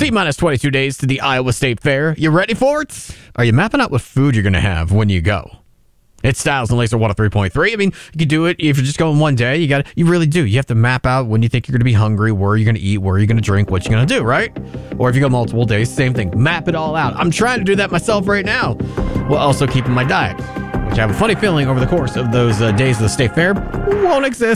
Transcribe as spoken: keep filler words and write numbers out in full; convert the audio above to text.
T-minus twenty-two days to the Iowa State Fair. You ready for it? Are you mapping out what food you're going to have when you go? It's Styles and Laser one oh three point three. I mean, you could do it if you're just going one day. You got you really do. You have to map out when you think you're going to be hungry, where you're going to eat, where you're going to drink, what you're going to do, right? Or if you go multiple days, same thing. Map it all out. I'm trying to do that myself right now, while also keeping my diet, which I have a funny feeling over the course of those uh, days of the State Fair won't exist.